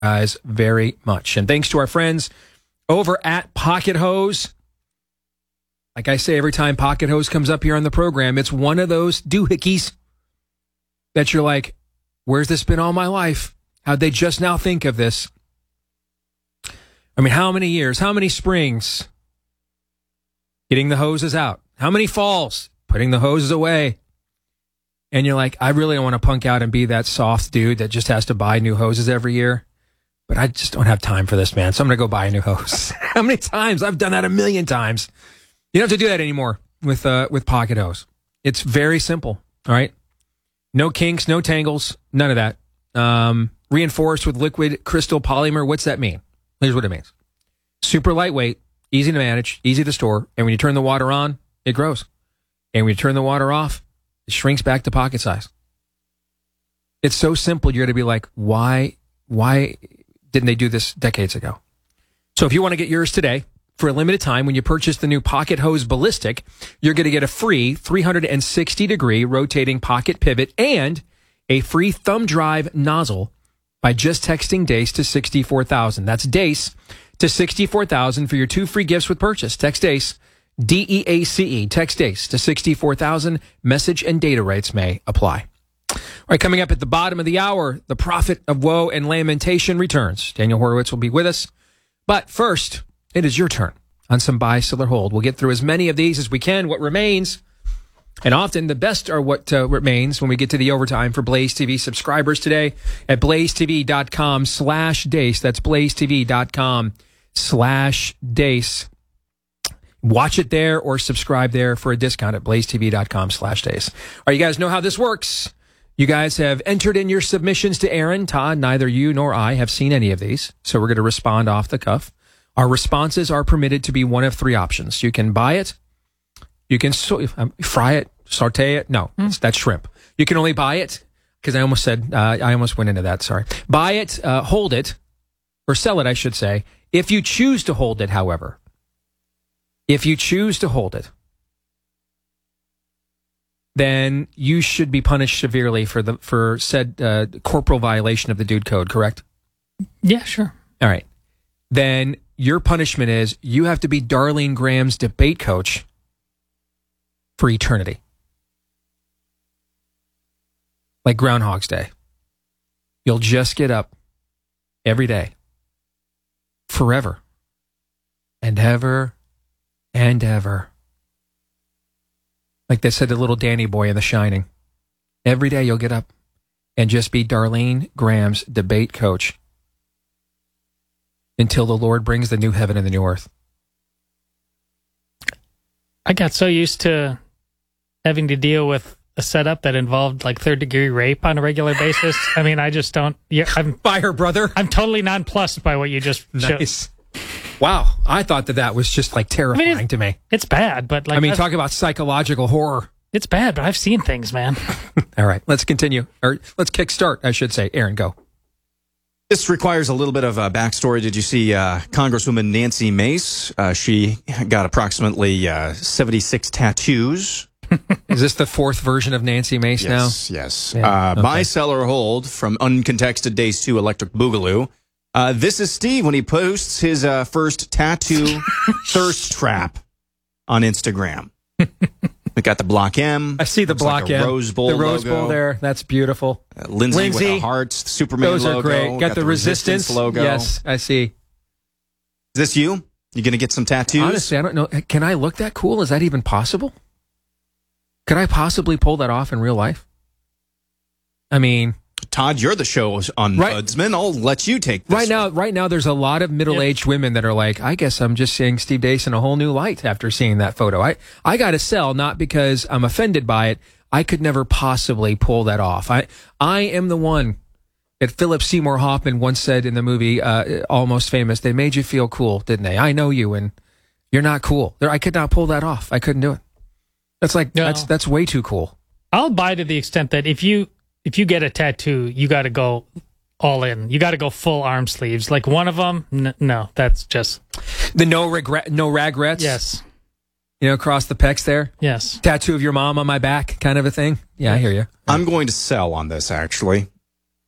guys very much. And thanks to our friends over at Pocket Hose. Like I say, every time Pocket Hose comes up here on the program, it's one of those doohickeys that you're like, where's this been all my life? How'd they just now think of this? I mean, how many years, how many springs getting the hoses out? How many falls putting the hoses away? And you're like, I really don't want to punk out and be that soft dude that just has to buy new hoses every year. But I just don't have time for this, man. So I'm going to go buy a new hose. How many times? I've done that 1,000,000 times. You don't have to do that anymore with Pocket Hose. It's very simple, all right? No kinks, no tangles, none of that. Reinforced with liquid crystal polymer. What's that mean? Here's what it means. Super lightweight, easy to manage, easy to store, and when you turn the water on, it grows. And when you turn the water off, it shrinks back to pocket size. It's so simple, you're going to be like, why didn't they do this decades ago? So if you want to get yours today, for a limited time, when you purchase the new Pocket Hose Ballistic, you're going to get a free 360-degree rotating pocket pivot and a free thumb drive nozzle by just texting DACE to 64,000. That's DACE to 64,000 for your 2 free gifts with purchase. Text DACE, DEACE. Text DACE to 64,000. Message and data rates may apply. All right, coming up at the bottom of the hour, the prophet of woe and lamentation returns. Daniel Horowitz will be with us. But first, it is your turn on some buy, sell, or hold. We'll get through as many of these as we can. What remains, and often the best are what remains when we get to the overtime for Blaze TV subscribers today at blazetv.com/Dace. That's blazetv.com/Dace. Watch it there or subscribe there for a discount at blazetv.com/Dace. All right, you guys know how this works. You guys have entered in your submissions to Aaron. Todd, neither you nor I have seen any of these, so we're going to respond off the cuff. Our responses are permitted to be one of 3 options. You can buy it, you can fry it, saute it. No, that's shrimp. You can only buy it, because I almost went into that, sorry. Buy it, hold it, or sell it, I should say. If you choose to hold it, however, then you should be punished severely for said corporal violation of the dude code, correct? Yeah, sure. All right. Then your punishment is you have to be Darlene Graham's debate coach for eternity. Like Groundhog's Day. You'll just get up every day, forever, and ever, and ever. Like they said to little Danny boy in The Shining. Every day you'll get up and just be Darlene Graham's debate coach until the Lord brings the new heaven and the new earth. I got so used to having to deal with a setup that involved like 3rd-degree rape on a regular basis. I mean, I just don't. Yeah, by her brother. I'm totally nonplussed by what you just nice. Wow, I thought that was just like terrifying to me. It's bad, but like talk about psychological horror. It's bad, but I've seen things, man. All right, let's continue, or let's kickstart, I should say. Aaron, go. This requires a little bit of a backstory. Did you see Congresswoman Nancy Mace? She got approximately 76 tattoos. Is this the 4th version of Nancy Mace now? Yes. Yeah, okay. Buy, sell, or hold from Uncontexted Days 2 Electric Boogaloo. This is Steve when he posts his first tattoo thirst trap on Instagram. We got the Block M. I see the Block like M. Rose Bowl the Rose logo. Bowl there. That's beautiful. Lindsay with a heart, Superman those logo. Those are great. Got the Resistance logo. Yes, I see. Is this you? You going to get some tattoos? Honestly, I don't know. Can I look that cool? Is that even possible? Could I possibly pull that off in real life? I mean, Todd, you're the show's ombudsman. I'll let you take this. Right now, there's a lot of middle-aged women that are like, I guess I'm just seeing Steve Dace in a whole new light after seeing that photo. I got to sell, not because I'm offended by it. I could never possibly pull that off. I am the one that Philip Seymour Hoffman once said in the movie Almost Famous. They made you feel cool, didn't they? I know you, and you're not cool. I could not pull that off. I couldn't do it. That's like that's way too cool. I'll buy to the extent that if you get a tattoo, you got to go all in. You got to go full arm sleeves. Like one of them, no, that's just the no regrets. Yes, across the pecs there. Yes, tattoo of your mom on my back, kind of a thing. Yeah, I hear you. I'm going to sell on this actually.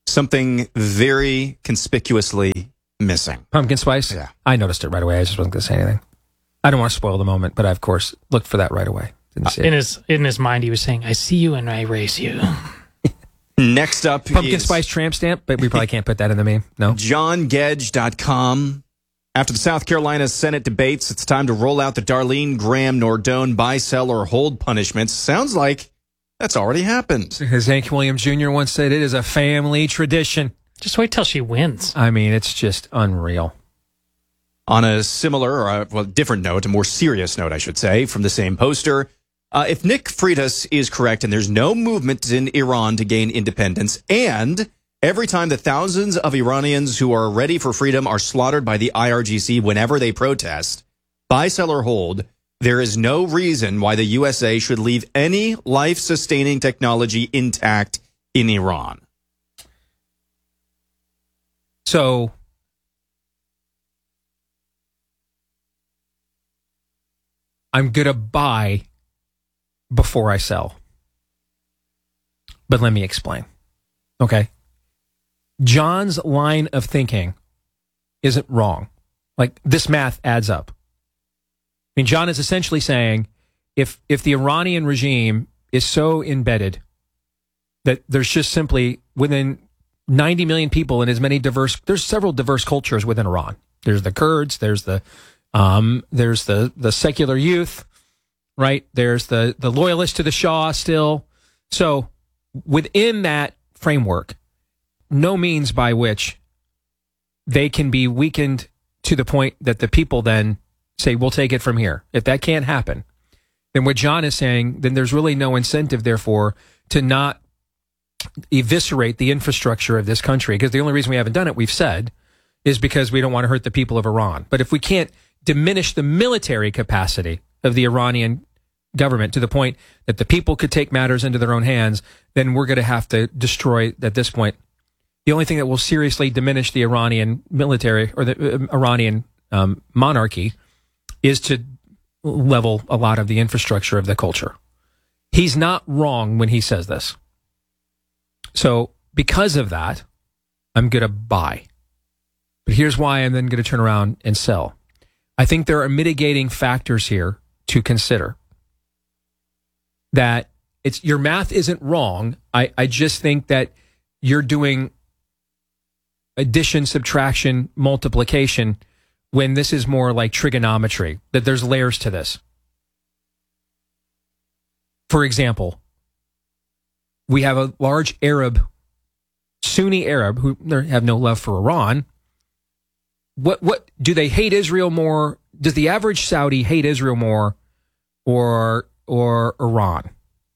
something very conspicuously missing. Pumpkin spice? Yeah. I noticed it right away. I just wasn't going to say anything. I don't want to spoil the moment, but I, of course, looked for that right away. Didn't see it. In his mind, he was saying, "I see you and I erase you." Next up Pumpkin is spice tramp stamp, but we probably can't put that in the meme. No? JohnGedge.com. After the South Carolina Senate debates, it's time to roll out the Darlene Graham Nordone buy, sell, or hold punishments. Sounds like that's already happened. As Hank Williams Jr. once said, it is a family tradition. Just wait till she wins. I mean, it's just unreal. On a similar, or different note, a more serious note, I should say, from the same poster, if Nick Freitas is correct and there's no movement in Iran to gain independence, and every time the thousands of Iranians who are ready for freedom are slaughtered by the IRGC whenever they protest, buy, sell, or hold, there is no reason why the USA should leave any life-sustaining technology intact in Iran. So, I'm going to buy before I sell. But let me explain. Okay? John's line of thinking isn't wrong. Like, this math adds up. I mean, John is essentially saying if the Iranian regime is so embedded that there's just simply within 90 million people and as many there's several diverse cultures within Iran. There's the Kurds, there's the secular youth, right? There's the loyalists to the Shah still. So within that framework, no means by which they can be weakened to the point that the people then say, we'll take it from here. If that can't happen, then what John is saying, then there's really no incentive, therefore, to not eviscerate the infrastructure of this country. Because the only reason we haven't done it, we've said, is because we don't want to hurt the people of Iran. But if we can't diminish the military capacity of the Iranian government to the point that the people could take matters into their own hands, then we're going to have to destroy, at this point, the only thing that will seriously diminish the Iranian military or the Iranian monarchy is to level a lot of the infrastructure of the culture. He's not wrong when he says this. So because of that, I'm going to buy. But here's why I'm then going to turn around and sell. I think there are mitigating factors here to consider. That your math isn't wrong. I just think that you're doing addition, subtraction, multiplication when this is more like trigonometry, that there's layers to this. For example, we have a large Sunni Arab, who have no love for Iran. What do they hate Israel more? Does the average Saudi hate Israel more or Iran?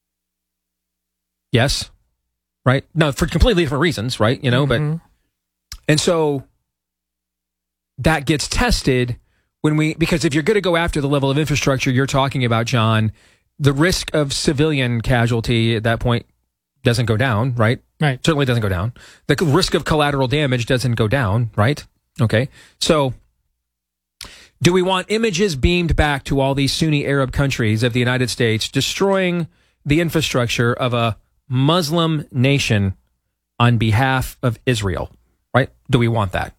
Yes, right? No, for completely different reasons, right? You know, but and so that gets tested because if you're going to go after the level of infrastructure you're talking about, John, the risk of civilian casualty at that point doesn't go down, right? Right. Certainly doesn't go down. The risk of collateral damage doesn't go down, right? Okay. So do we want images beamed back to all these Sunni Arab countries of the United States destroying the infrastructure of a Muslim nation on behalf of Israel, right? Do we want that?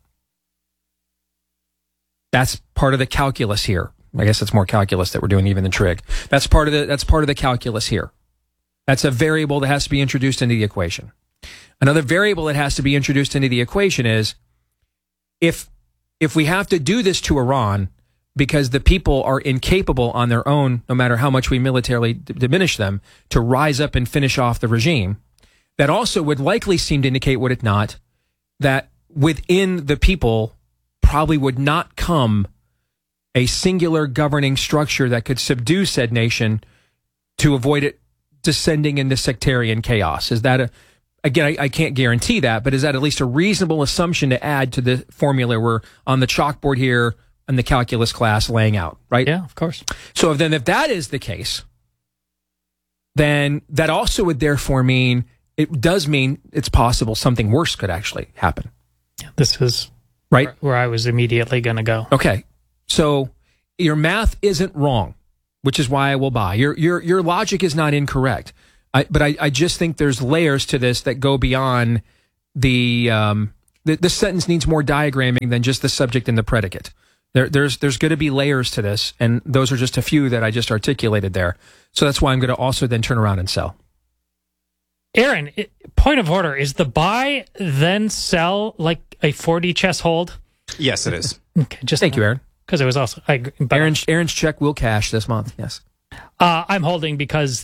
That's part of the calculus here. I guess it's more calculus that we're doing even than trig. That's part of the calculus here. That's a variable that has to be introduced into the equation. Another variable that has to be introduced into the equation is if we have to do this to Iran because the people are incapable on their own, no matter how much we militarily diminish them, to rise up and finish off the regime, that also would likely seem to indicate, would it not, that within the people probably would not come a singular governing structure that could subdue said nation to avoid it descending into sectarian chaos. Is that again, I can't guarantee that, but is that at least a reasonable assumption to add to the formula we're on the chalkboard here in the calculus class laying out, right? Yeah, of course. So then if that is the case, then that also would therefore mean, it does mean it's possible something worse could actually happen. This is right where I was immediately going to go. Okay. So your math isn't wrong, which is why I will buy. Your logic is not incorrect. But I just think there's layers to this that go beyond the sentence needs more diagramming than just the subject and the predicate. There's going to be layers to this, and those are just a few that I just articulated there. So that's why I'm going to also then turn around and sell. Aaron, point of order, is the buy then sell like a 4D chess hold? Yes, it is. Okay, just thank you, Aaron. Because it was also Aaron's check will cash this month. Yes, I'm holding because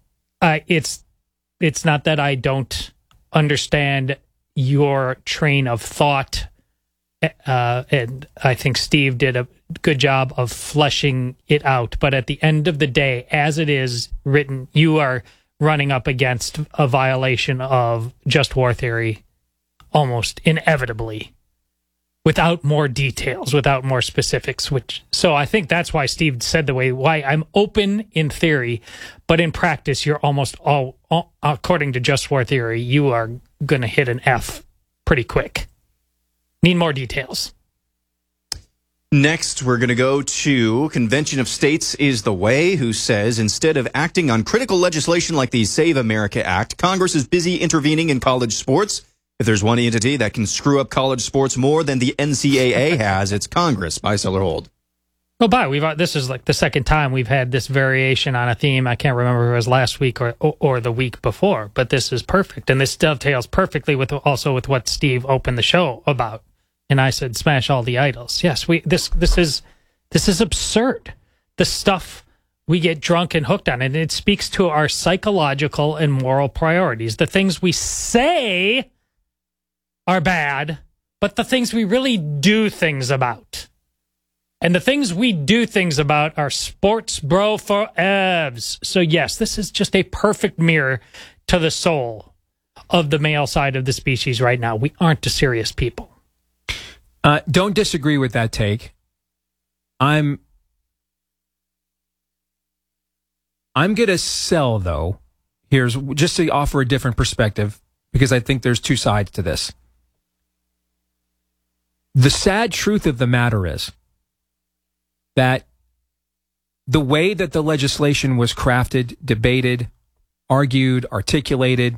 it's not that I don't understand your train of thought, and I think Steve did a good job of fleshing it out. But at the end of the day, as it is written, you are running up against a violation of just war theory almost inevitably, without more details, without more specifics. So I think that's why Steve said why I'm open in theory, but in practice, you're almost all according to just war theory, you are going to hit an F pretty quick. Need more details. Next, we're going to go to Convention of States is the Way, who says instead of acting on critical legislation like the Save America Act, Congress is busy intervening in college sports. If there's one entity that can screw up college sports more than the NCAA has, it's Congress. Buy, sell, or hold. Well, this is like the second time we've had this variation on a theme. I can't remember if it was last week or the week before, but this is perfect. And this dovetails perfectly with what Steve opened the show about. And I said, smash all the idols. Yes, this is absurd. The stuff we get drunk and hooked on, and it speaks to our psychological and moral priorities. The things we say are bad, but the things we really do things about. And the things we do things about are sports bro for evs. So yes, this is just a perfect mirror to the soul of the male side of the species right now. We aren't a serious people. Don't disagree with that take. I'm going to sell, though. Here's just to offer a different perspective, because I think there's two sides to this. The sad truth of the matter is that the way that the legislation was crafted, debated, argued, articulated,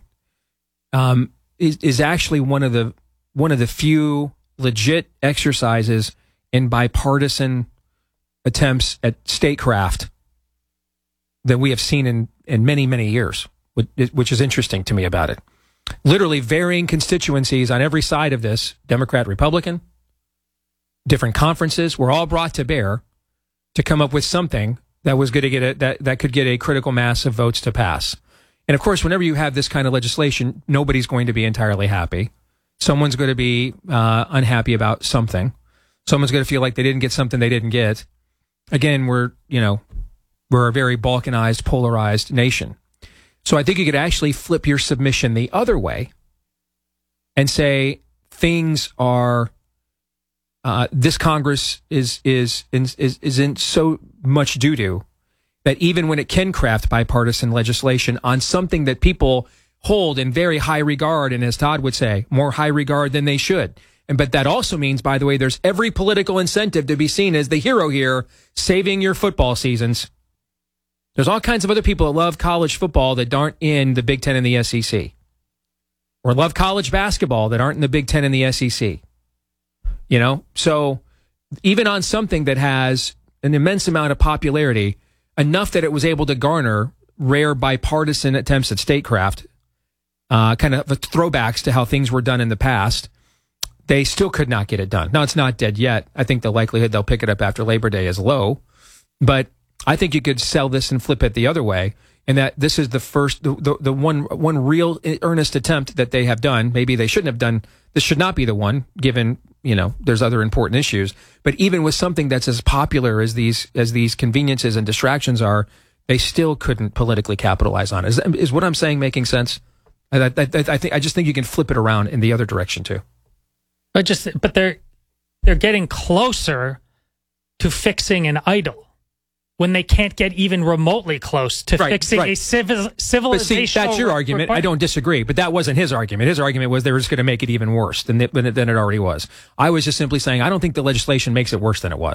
is actually one of the few legit exercises in bipartisan attempts at statecraft that we have seen in many, many years, which is interesting to me about it. Literally varying constituencies on every side of this, Democrat, Republican, different conferences, were all brought to bear to come up with something that was going to get that could get a critical mass of votes to pass. And of course, whenever you have this kind of legislation, nobody's going to be entirely happy. Someone's going to be unhappy about something. Someone's going to feel like they didn't get something they didn't get. Again, we're a very balkanized, polarized nation. So I think you could actually flip your submission the other way and say things are this Congress is in so much doo-doo that even when it can craft bipartisan legislation on something that people hold in very high regard, and as Todd would say, more high regard than they should. But that also means, by the way, there's every political incentive to be seen as the hero here, saving your football seasons. There's all kinds of other people that love college football that aren't in the Big Ten and the SEC, or love college basketball that aren't in the Big Ten and the SEC. So even on something that has an immense amount of popularity, enough that it was able to garner rare bipartisan attempts at statecraft, kind of throwbacks to how things were done in the past, they still could not get it done. Now, it's not dead yet. I think the likelihood they'll pick it up after Labor Day is low, but I think you could sell this and flip it the other way, and that this is the first, the one real earnest attempt that they have done. Maybe they shouldn't have done. This should not be the one, given there's other important issues. But even with something that's as popular as these conveniences and distractions are, they still couldn't politically capitalize on it. Is what I'm saying making sense? I just think you can flip it around in the other direction too. But they're getting closer to fixing an idol when they can't get even remotely close to fixing a civilization. But see, that's your argument. I don't disagree, but that wasn't his argument. His argument was they were just going to make it even worse than it already was. I was just simply saying I don't think the legislation makes it worse than it was.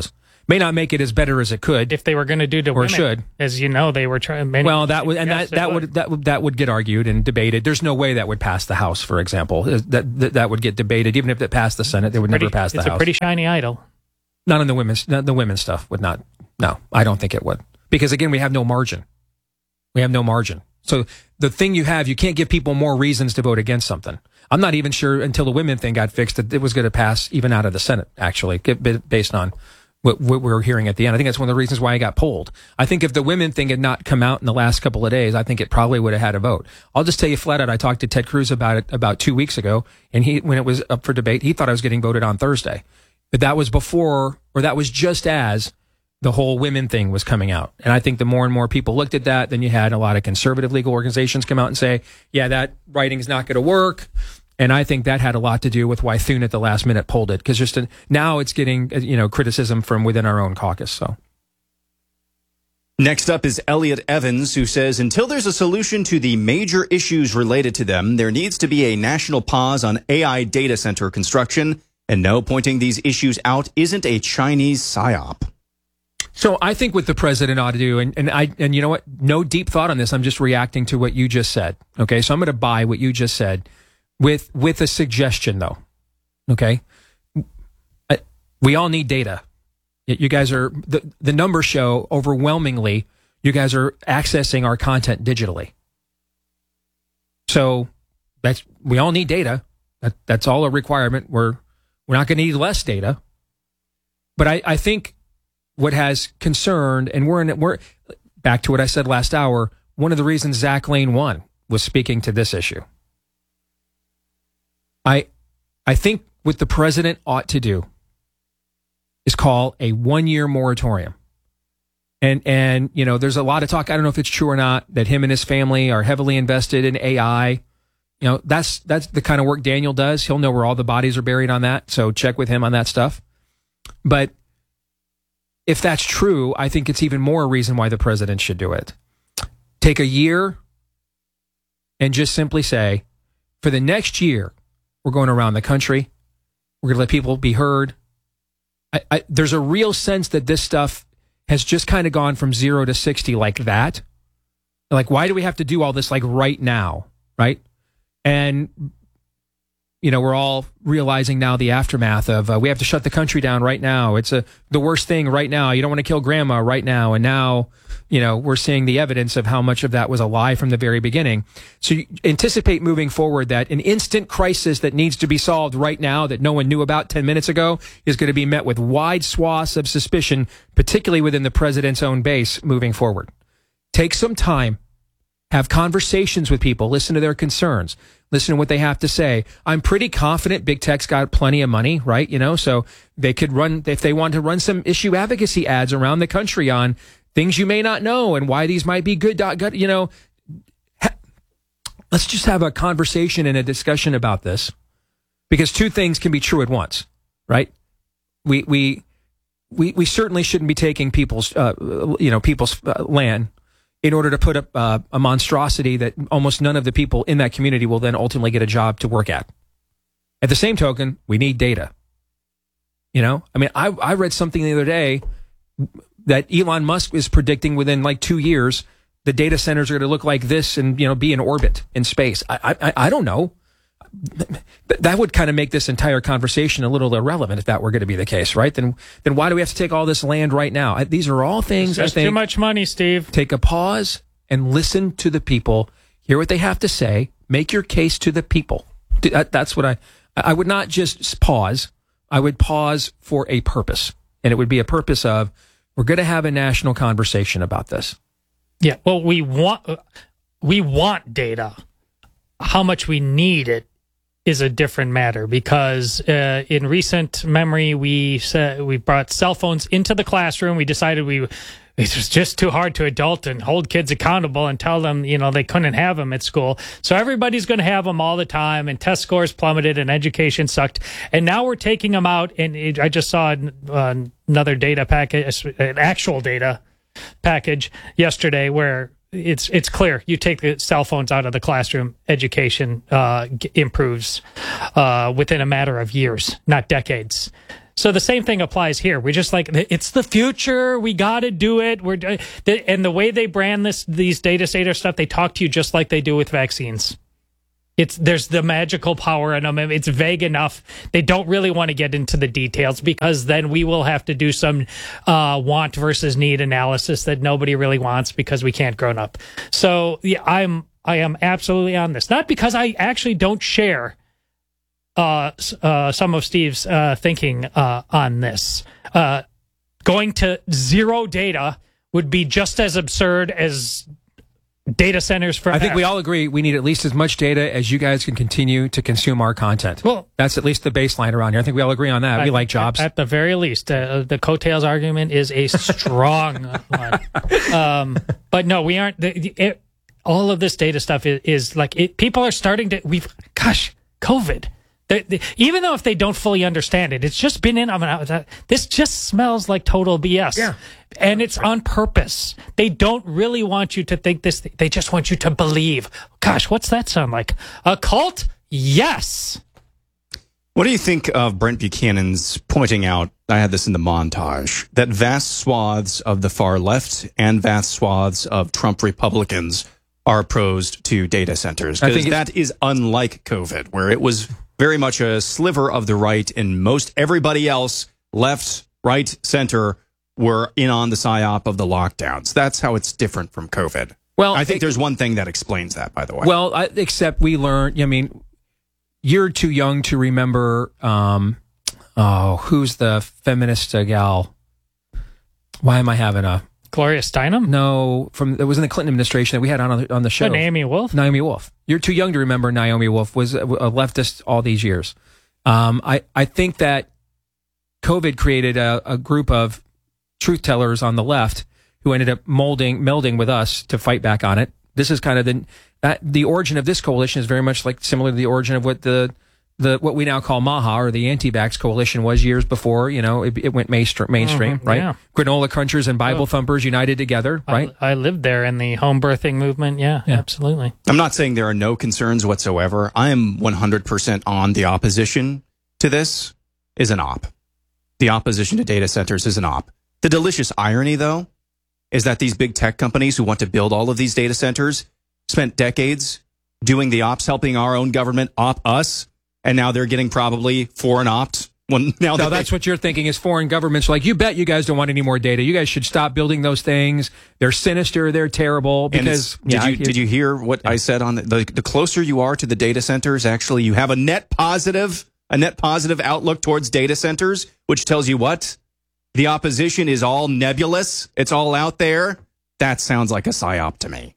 May not make it as better as it could. If they were going to do to women, should. as you know, they were trying. Well, that would get argued and debated. There's no way that would pass the House, for example. That would get debated. Even if it passed the Senate, it would never pass the House. It's a pretty shiny idol. Not on the women's stuff would not. No, I don't think it would. Because again, we have no margin. We have no margin. So the thing you can't give people more reasons to vote against something. I'm not even sure until the women thing got fixed that it was going to pass even out of the Senate, actually, based on what we're hearing at the end. I think that's one of the reasons why I got pulled. I think if the women thing had not come out in the last couple of days, I think it probably would have had a vote. I'll just tell you flat out, I talked to Ted Cruz about it about 2 weeks ago, and when it was up for debate, he thought I was getting voted on Thursday. But that was before, or that was just as the whole women thing was coming out. And I think the more and more people looked at that, then you had a lot of conservative legal organizations come out and say, yeah, that writing's not going to work. And I think that had a lot to do with why Thune at the last minute pulled it, because now it's getting criticism from within our own caucus. So next up is Elliot Evans, who says, until there's a solution to the major issues related to them, there needs to be a national pause on AI data center construction. And no, pointing these issues out isn't a Chinese psyop. So I think what the president ought to do, and you know what, no deep thought on this. I'm just reacting to what you just said. Okay, so I'm going to buy what you just said. With a suggestion, though, okay? We all need data. You guys are, the numbers show overwhelmingly, you guys are accessing our content digitally. So we all need data. That's all a requirement. We're not going to need less data. But I think what has concerned, and we're back to what I said last hour, one of the reasons Zach Lane won was speaking to this issue. I think what the president ought to do is call a 1-year moratorium. And there's a lot of talk, I don't know if it's true or not, that him and his family are heavily invested in AI. That's the kind of work Daniel does. He'll know where all the bodies are buried on that. So check with him on that stuff. But if that's true, I think it's even more a reason why the president should do it. Take a year and just simply say, for the next year, we're going around the country. We're going to let people be heard. There's a real sense that this stuff has just kind of gone from 0 to 60 like that. Like, why do we have to do all this like right now, right? And, we're all realizing now the aftermath of we have to shut the country down right now. It's the worst thing right now. You don't want to kill grandma right now. And now, we're seeing the evidence of how much of that was a lie from the very beginning. So you anticipate moving forward that an instant crisis that needs to be solved right now that no one knew about 10 minutes ago is going to be met with wide swaths of suspicion, particularly within the president's own base moving forward. Take some time. Have conversations with people. Listen to their concerns. Listen to what they have to say. I'm pretty confident Big Tech's got plenty of money, right? So they could run, if they want to run some issue advocacy ads around the country on things you may not know and why these might be good. Let's just have a conversation and a discussion about this, because two things can be true at once, right? We certainly shouldn't be taking people's land in order to put up a monstrosity that almost none of the people in that community will then ultimately get a job to work at. At the same token, we need data. I read something the other day that Elon Musk is predicting within like 2 years, the data centers are going to look like this and, be in orbit in space. I don't know. That would kind of make this entire conversation a little irrelevant if that were going to be the case, right? Then why do we have to take all this land right now? These are all things, I think. Too much money, Steve. Take a pause and listen to the people. Hear what they have to say. Make your case to the people. That's what I would not just pause. I would pause for a purpose. And it would be a purpose of, we're going to have a national conversation about this. Yeah, well, we want data. How much we need it is a different matter, because in recent memory, we brought cell phones into the classroom. We decided it was just too hard to adult and hold kids accountable and tell them, they couldn't have them at school. So everybody's going to have them all the time, and test scores plummeted and education sucked. And now we're taking them out. And I just saw another data package, an actual data package yesterday, where it's clear. You take the cell phones out of the classroom, education improves within a matter of years, not decades. So the same thing applies here. We just like, it's the future. We got to do it. And the way they brand these data center stuff, they talk to you just like they do with vaccines. There's the magical power in them. It's vague enough. They don't really want to get into the details because then we will have to do some want versus need analysis that nobody really wants because we can't grown up. So yeah, I am absolutely on this. Not because I actually don't share some of Steve's thinking on this. Going to zero data would be just as absurd as data centers for. I think we all agree we need at least as much data as you guys can continue to consume our content. Well, that's at least the baseline around here. I think we all agree on that. We like jobs. At the very least, the coattails argument is a strong one. But no, we aren't. All of this data stuff is like people are starting to. COVID. Even though if they don't fully understand it, it's just been in. This just smells like total BS. Yeah. And it's on purpose. They don't really want you to think this. They just want you to believe. Gosh, what's that sound like? A cult? Yes. What do you think of Brent Buchanan's pointing out, I had this in the montage, that vast swaths of the far left and vast swaths of Trump Republicans are opposed to data centers? Because that is unlike COVID, where it was very much a sliver of the right, and most everybody else, left, right, center, were in on the psyop of the lockdowns. That's how it's different from COVID. Well, I think there's one thing that explains that, by the way. Well, except we learned, I mean, you're too young to remember, who's the feminist gal? Why am I having a... Gloria Steinem? No, it was in the Clinton administration that we had on the show. Naomi Wolf? Naomi Wolf. You're too young to remember Naomi Wolf was a leftist all these years. I think that COVID created a group of truth tellers on the left who ended up melding with us to fight back on it. This is kind of the origin of this coalition is very much like similar to the origin of what what we now call MAHA, or the anti-vax coalition, was years before. You know, it went mainstream, right? Yeah. Granola crunchers and Bible thumpers united together, right? I lived there in the home birthing movement. Yeah, absolutely. I'm not saying there are no concerns whatsoever. I am 100% on the opposition to this is an op. The opposition to data centers is an op. The delicious irony, though, is that these big tech companies who want to build all of these data centers spent decades doing the ops, helping our own government op us. And now they're getting probably foreign opt. Now that's what you're thinking is foreign governments are like, you bet you guys don't want any more data. You guys should stop building those things. They're sinister. They're terrible. Because did you hear what I said on the closer you are to the data centers, actually, you have a net positive outlook towards data centers, which tells you what? The opposition is all nebulous. It's all out there. That sounds like a psyop to me.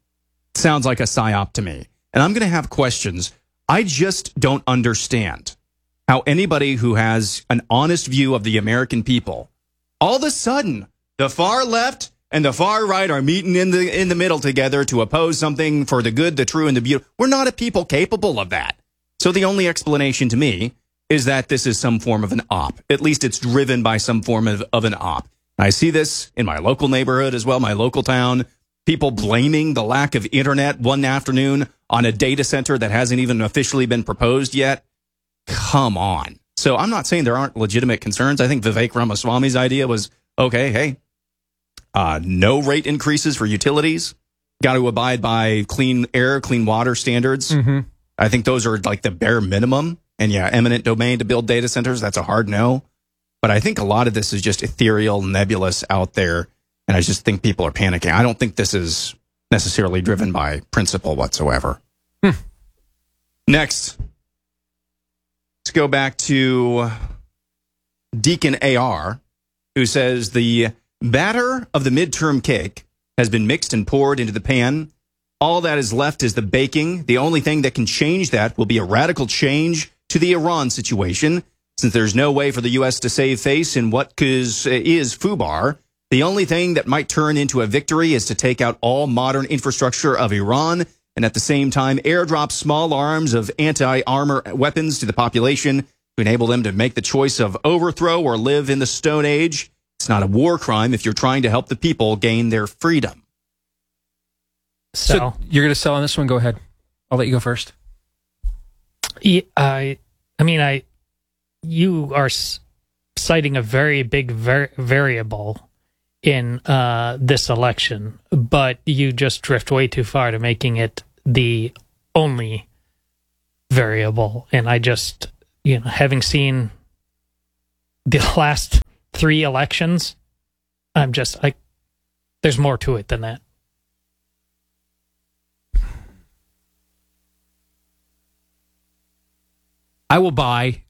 And I'm going to have questions. I just don't understand how anybody who has an honest view of the American people, all of a sudden, the far left and the far right are meeting in the middle together to oppose something for the good, the true, and the beautiful. We're not a people capable of that. So the only explanation to me is that this is some form of an op. At least it's driven by some form of an op. I see this in my local neighborhood as well, my local town. People blaming the lack of internet one afternoon on a data center that hasn't even officially been proposed yet. Come on. So I'm not saying there aren't legitimate concerns. I think Vivek Ramaswamy's idea was, okay, hey, no rate increases for utilities. Got to abide by clean air, clean water standards. Mm-hmm. I think those are like the bare minimum. And yeah, eminent domain to build data centers, that's a hard no. But I think a lot of this is just ethereal, nebulous out there. And I just think people are panicking. I don't think this is necessarily driven by principle whatsoever. Next, let's go back to Deacon AR, who says the batter of the midterm cake has been mixed and poured into the pan. All that is left is the baking. The only thing that can change that will be a radical change to the Iran situation, since there's no way for the U.S. to save face in what is FUBAR. The only thing that might turn into a victory is to take out all modern infrastructure of Iran and at the same time airdrop small arms of anti-armor weapons to the population to enable them to make the choice of overthrow or live in the Stone Age. It's not a war crime if you're trying to help the people gain their freedom. So you're going to sell on this one? Go ahead. I'll let you go first. You are citing a very big variable in this election, but you just drift way too far to making it the only variable. And I just, having seen the last 3 elections, I'm just like, there's more to it than that. I will buy.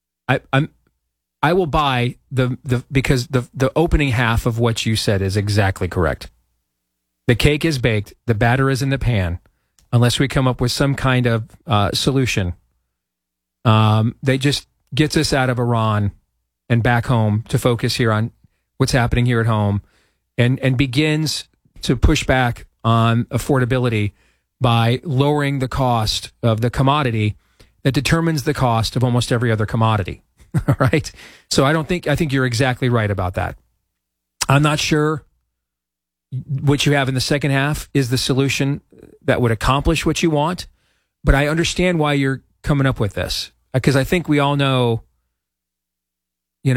I will buy because the opening half of what you said is exactly correct. The cake is baked. The batter is in the pan. Unless we come up with some kind of solution, that just gets us out of Iran and back home to focus here on what's happening here at home, and begins to push back on affordability by lowering the cost of the commodity that determines the cost of almost every other commodity. All right. So I think you're exactly right about that. I'm not sure what you have in the second half is the solution that would accomplish what you want, but I understand why you're coming up with this, because I think we all know, you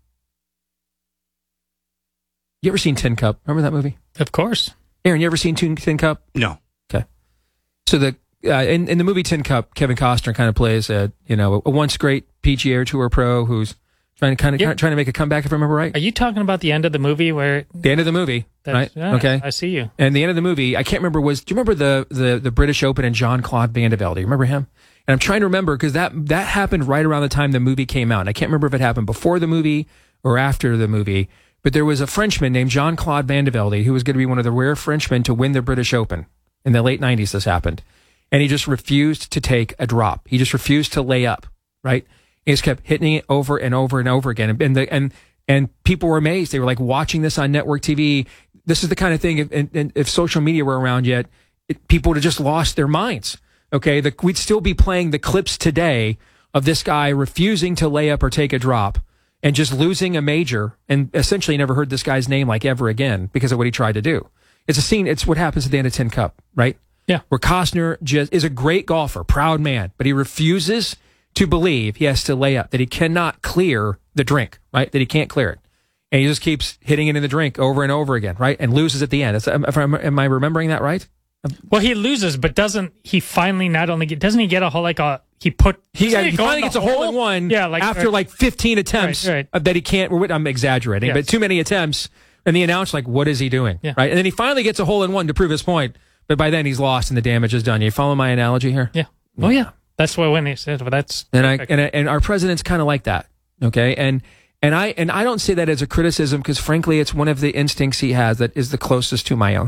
ever seen Tin Cup? Remember that movie? Of course. Aaron, you ever seen Tin Cup? No. Okay. So in the movie Tin Cup, Kevin Costner kind of plays a once great PGA Tour pro who's trying to make a comeback, if I remember right. Are you talking about the end of the movie where the end of the movie, right? Yeah, okay. I see you. And the end of the movie, I can't remember do you remember the British Open and Jean-Claude Van de Velde? Do you remember him? And I'm trying to remember because that happened right around the time the movie came out. And I can't remember if it happened before the movie or after the movie, but there was a Frenchman named Jean-Claude Van de Velde who was going to be one of the rare Frenchmen to win the British Open. In the late 90s this happened. And he just refused to take a drop. He just refused to lay up, right? He just kept hitting it over and over and over again. And people were amazed. They were like watching this on network TV. This is the kind of thing, if social media were around yet, people would have just lost their minds. Okay, we'd still be playing the clips today of this guy refusing to lay up or take a drop and just losing a major, and essentially never heard this guy's name like ever again because of what he tried to do. It's a scene. It's what happens at the end of Tin Cup, right? Yeah. Where Costner just is a great golfer, proud man, but he refuses to believe he has to lay up, that he cannot clear the drink, right? That he can't clear it. And he just keeps hitting it in the drink over and over again, right? And loses at the end. Am I remembering that right? Well, he loses, but doesn't he finally doesn't he get a hole he finally gets a hole in one after 15 attempts right. That he can't, I'm exaggerating, but too many attempts. And the announcer what is he doing? Yeah. Right? And then he finally gets a hole in one to prove his point. But by then he's lost and the damage is done. You follow my analogy here? Yeah. Oh yeah. That's what when he said. But that's and our president's kind of like that. Okay. And I don't say that as a criticism because frankly it's one of the instincts he has that is the closest to my own.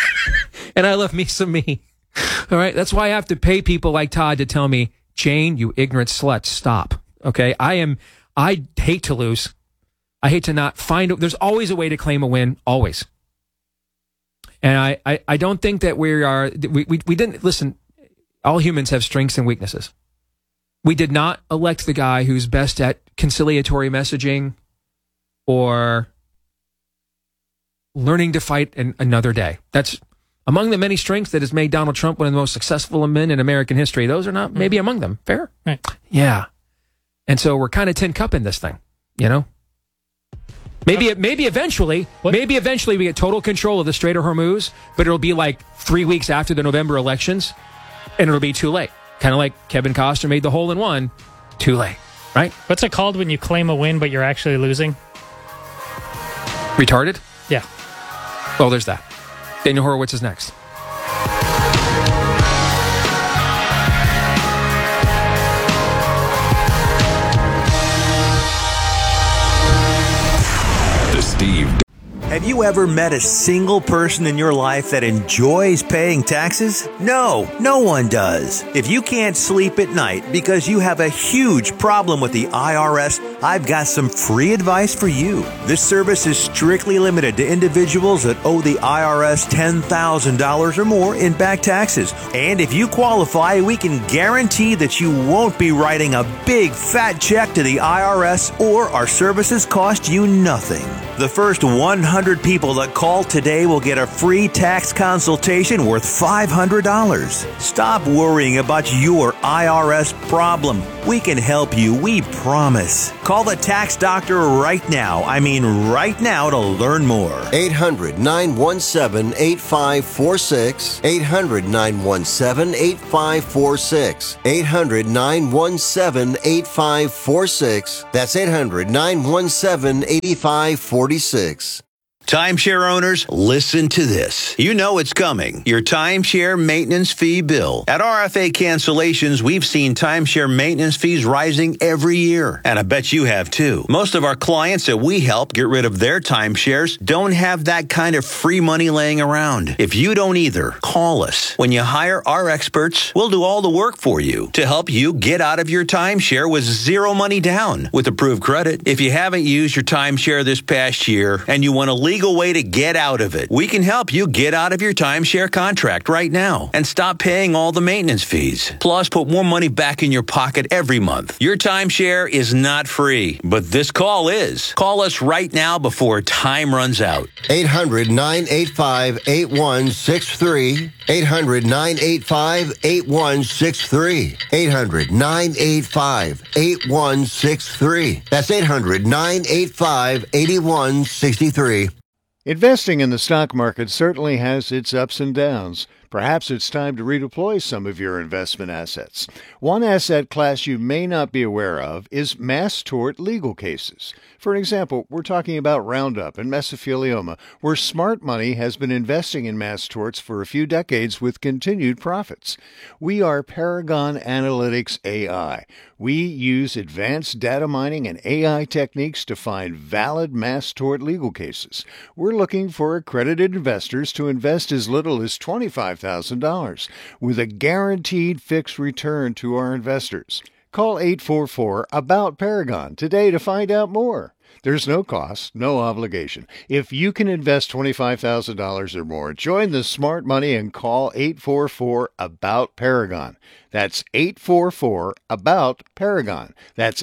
And I love me some me. All right. That's why I have to pay people like Todd to tell me, Jane, you ignorant slut, stop. Okay. I hate to lose. I hate to not there's always a way to claim a win. Always. And I don't think that we didn't, listen, all humans have strengths and weaknesses. We did not elect the guy who's best at conciliatory messaging or learning to fight another day. That's among the many strengths that has made Donald Trump one of the most successful men in American history. Those are not maybe among them. Fair? Right. Yeah. And so we're kind of Tin Cup in this thing, Maybe eventually we get total control of the Strait of Hormuz, but it'll be like 3 weeks after the November elections, and it'll be too late. Kind of like Kevin Costner made the hole in one, too late, right? What's it called when you claim a win but you're actually losing? Retarded? Yeah. Oh, there's that. Daniel Horowitz is next. Have you ever met a single person in your life that enjoys paying taxes? No, no one does. If you can't sleep at night because you have a huge problem with the IRS, I've got some free advice for you. This service is strictly limited to individuals that owe the IRS $10,000 or more in back taxes. And if you qualify, we can guarantee that you won't be writing a big fat check to the IRS, or our services cost you nothing. The first 100 people that call today will get a free tax consultation worth $500. Stop worrying about your IRS problem. We can help you, we promise. Call the Tax Doctor right now. I mean right now to learn more. 800-917-8546. 800-917-8546. 800-917-8546. That's 800-917-8546. Timeshare owners, listen to this. You know it's coming. Your timeshare maintenance fee bill. At RFA Cancellations, we've seen timeshare maintenance fees rising every year. And I bet you have too. Most of our clients that we help get rid of their timeshares don't have that kind of free money laying around. If you don't either, call us. When you hire our experts, we'll do all the work for you to help you get out of your timeshare with zero money down with approved credit. If you haven't used your timeshare this past year and you want a legal way to get out of it, we can help you get out of your timeshare contract right now and stop paying all the maintenance fees. Plus, put more money back in your pocket every month. Your timeshare is not free, but this call is. Call us right now before time runs out. 800-985-8163. 800-985-8163. 800-985-8163. That's 800-985-8163. Investing in the stock market certainly has its ups and downs. Perhaps it's time to redeploy some of your investment assets. One asset class you may not be aware of is mass tort legal cases. For example, we're talking about Roundup and mesothelioma, where smart money has been investing in mass torts for a few decades with continued profits. We are Paragon Analytics AI. We use advanced data mining and AI techniques to find valid mass tort legal cases. We're looking for accredited investors to invest as little as $25,000 with a guaranteed fixed return to our investors. Call 844-ABOUT-PARAGON today to find out more. There's no cost, no obligation. If you can invest $25,000 or more, join the smart money and call 844-ABOUT-PARAGON. That's 844-ABOUT-PARAGON. That's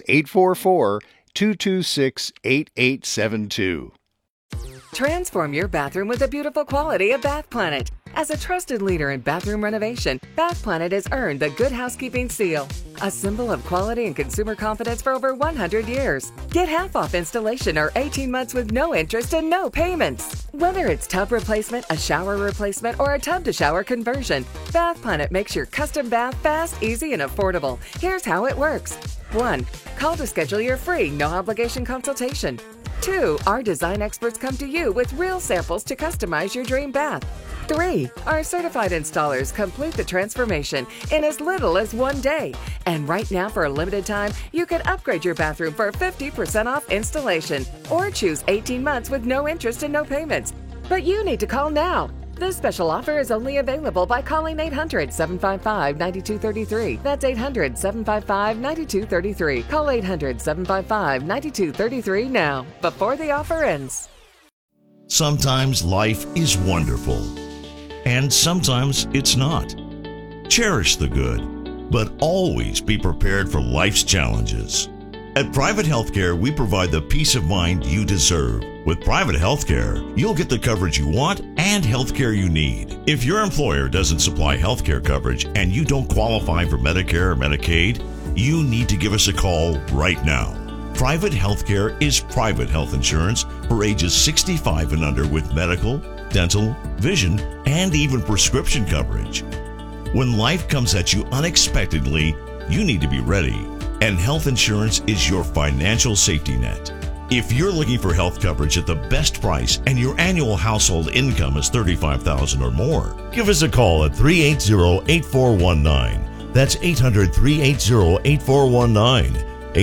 844-226-8872. Transform your bathroom with the beautiful quality of Bath Planet. As a trusted leader in bathroom renovation, Bath Planet has earned the Good Housekeeping seal, a symbol of quality and consumer confidence for over 100 years. Get half off installation or 18 months with no interest and no payments. Whether it's tub replacement, a shower replacement, or a tub-to-shower conversion, Bath Planet makes your custom bath fast, easy, and affordable. Here's how it works. 1. Call to schedule your free, no-obligation consultation. 2. Our design experts come to you with real samples to customize your dream bath. 3. Our certified installers complete the transformation in as little as 1 day. And right now, for a limited time, you can upgrade your bathroom for 50% off installation or choose 18 months with no interest and no payments. But you need to call now. This special offer is only available by calling 800-755-9233. That's 800-755-9233. Call 800-755-9233 now, before the offer ends. Sometimes life is wonderful, and sometimes it's not. Cherish the good, but always be prepared for life's challenges. At Private Healthcare, we provide the peace of mind you deserve. With Private Healthcare, you'll get the coverage you want and healthcare you need. If your employer doesn't supply healthcare coverage and you don't qualify for Medicare or Medicaid, you need to give us a call right now. Private Healthcare is private health insurance for ages 65 and under with medical, dental, vision, and even prescription coverage. When life comes at you unexpectedly, you need to be ready. And health insurance is your financial safety net. If you're looking for health coverage at the best price and your annual household income is $35,000 or more, give us a call at 380-8419. That's 800-380-8419.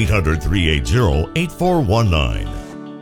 800-380-8419.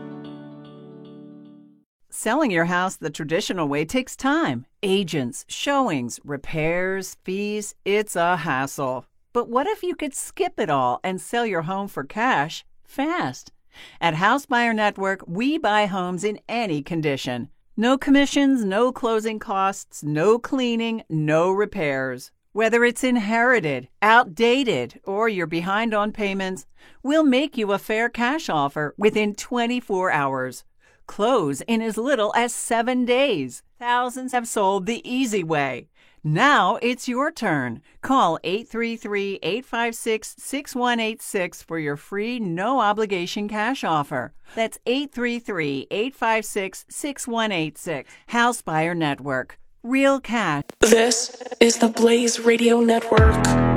Selling your house the traditional way takes time. Agents, showings, repairs, fees, it's a hassle. But what if you could skip it all and sell your home for cash fast? At House Buyer Network, we buy homes in any condition. No commissions, no closing costs, no cleaning, no repairs. Whether it's inherited, outdated, or you're behind on payments, we'll make you a fair cash offer within 24 hours. Close in as little as 7 days. Thousands have sold the easy way. Now it's your turn. Call 833-856-6186 for your free no-obligation cash offer. That's 833-856-6186. House Buyer Network. Real cash. This is the Blaze Radio Network.